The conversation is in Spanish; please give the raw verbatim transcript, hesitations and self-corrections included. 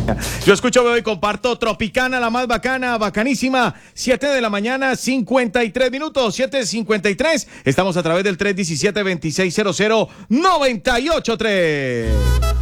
Yo escucho, veo y comparto Tropicana, la más bacana, bacanísima. siete de la mañana, cincuenta y tres minutos, siete cincuenta y tres. Estamos a través del tres uno siete, dos seis cero cero, nueve ocho tres.